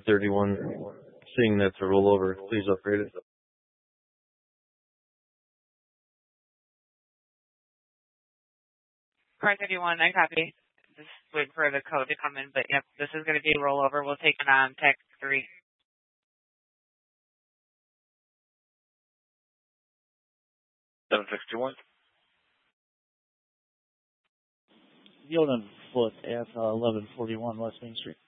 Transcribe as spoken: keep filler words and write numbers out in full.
thirty-one, seeing that's a rollover, please upgrade it. Car thirty-one, I copy. Just wait for the code to come in, but yep, this is going to be a rollover. We'll take it on tech three. seven sixty-one. Yield on foot at uh, eleven forty-one West Main Street.